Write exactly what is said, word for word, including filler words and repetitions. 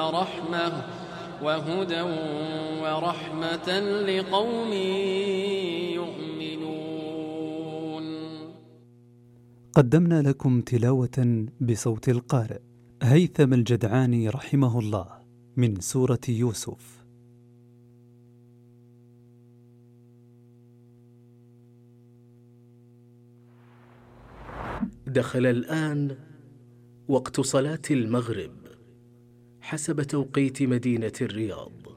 ورحمة وهدى ورحمة لقوم يؤمنون. قدمنا لكم تلاوة بصوت القارئ هيثم الجدعاني رحمه الله من سورة يوسف. دخل الآن وقت صلاة المغرب حسب توقيت مدينة الرياض.